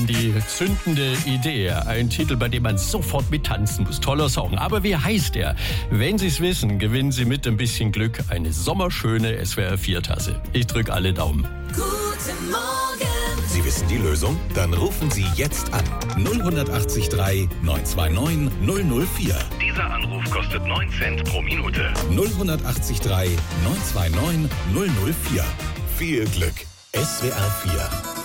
Die zündende Idee, ein Titel, bei dem man sofort mittanzen muss. Toller Song. Aber wie heißt er? Wenn Sie es wissen, gewinnen Sie mit ein bisschen Glück eine sommerschöne SWR 4-Tasse. Ich drücke alle Daumen. Guten Morgen! Sie wissen die Lösung? Dann rufen Sie jetzt an. 08039 929 004. Dieser Anruf kostet 9 Cent pro Minute. 08039 929 004. Viel Glück. SWR 4.